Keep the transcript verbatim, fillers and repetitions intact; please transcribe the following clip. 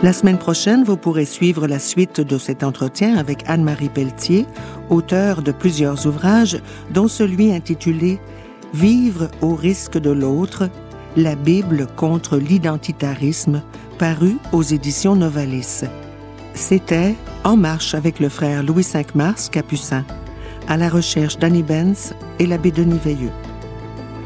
La semaine prochaine, vous pourrez suivre la suite de cet entretien avec Anne-Marie Pelletier, auteure de plusieurs ouvrages, dont celui intitulé « Vivre au risque de l'autre, la Bible contre l'identitarisme », paru aux éditions Novalis. C'était En marche avec le frère Louis cinq Mars, Capucin, à la recherche d'Annie Benz et l'abbé Denis Veilleux.